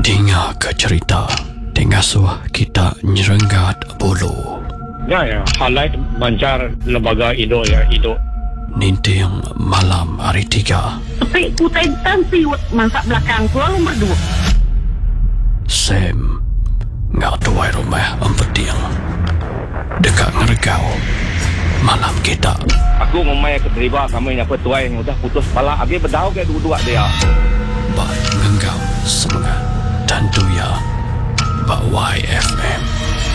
Dengar ke cerita Tengah suah kita nyerenggat bulu. Ya, halai bancar lembaga Indo ya, Indo. Ninting malam hari 3. Tapi kutai siwet masak belakang ku lalu berdua. Sam ngak tuai rumah empeting dekat ngeregau malam kita. Aku ngomai keterima kami nyapa tuai yang udah putus kepala. Abi berdau ke dua-dua dia. Bak ngenggam semangat dan tuya Bak YFM.